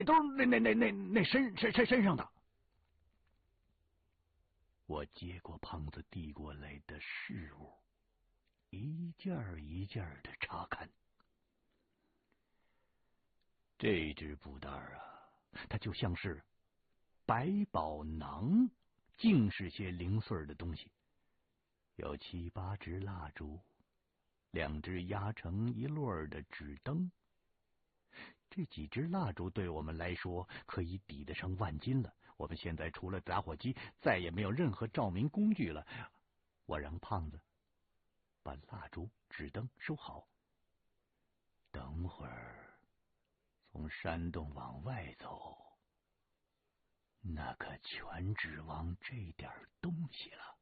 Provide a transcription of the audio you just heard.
都是那身上的。我接过胖子递过来的事物，一件一件的查看。这只布袋啊，它就像是百宝囊，尽是些零碎的东西，有7、8支蜡烛，2只压成一摞的纸灯。这几支蜡烛对我们来说可以抵得上万金了。我们现在除了打火机，再也没有任何照明工具了。我让胖子把蜡烛、纸灯收好，等会儿从山洞往外走，那可全指望这点东西了。